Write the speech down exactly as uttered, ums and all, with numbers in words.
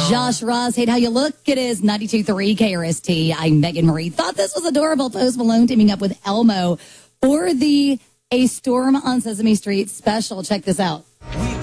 Josh Ross. Hey, how you look? It is ninety-two point three K R S T. I'm Megan Marie. Thought this was adorable. Post Malone teaming up with Elmo for the A Storm on Sesame Street special. Check this out. We